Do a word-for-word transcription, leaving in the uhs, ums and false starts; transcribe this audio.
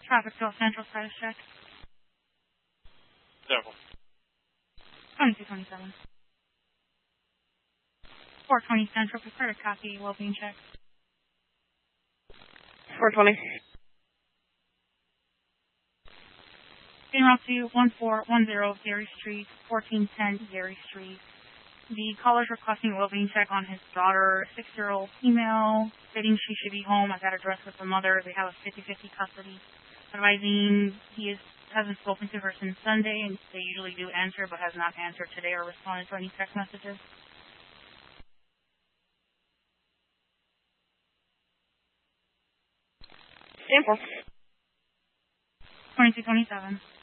Traffic Field Central status check. Several. twenty-two twenty-seven. four twenty Central, prepare to copy well-being check. four twenty. En route to one four one zero Gary Street, fourteen ten Gary Street. The caller is requesting a well-being check on his daughter, six-year-old female, stating she should be home at that address with the mother. They have a fifty-fifty custody. Advising he is, hasn't spoken to her since Sunday, and they usually do answer, but has not answered today or responded to any text messages. Sample. twenty-two twenty-seven.